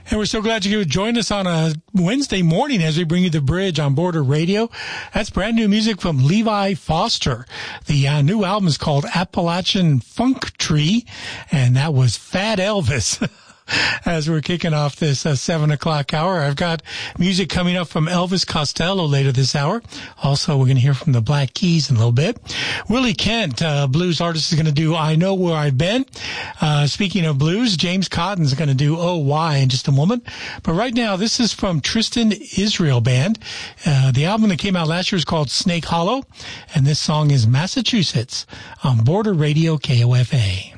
And we're so glad you could join us on a Wednesday morning as we bring you The Bridge on Border Radio. That's brand new music from Levi Foster. The new album is called Appalachian Funk Tree, and that was Fat Elvis. As we're kicking off this 7 o'clock hour, I've got music coming up from Elvis Costello later this hour. Also, we're going to hear from the Black Keys in a little bit. Willie Kent, blues artist, is going to do I Know Where I've Been. Speaking of blues, James Cotton's going to do Oh Why in just a moment. But right now, this is from Tristan Israel Band. The album that came out last year is called Snake Hollow, and this song is Massachusetts on Border Radio KOFA.